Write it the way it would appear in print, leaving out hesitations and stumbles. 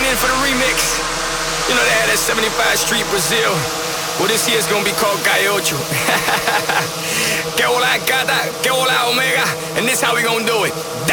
in for the remix. You know they had that 75 Street Brazil. Well, this year's gonna be called Calle Ocho. Que hola gata, que hola omega. And this how we gonna do it.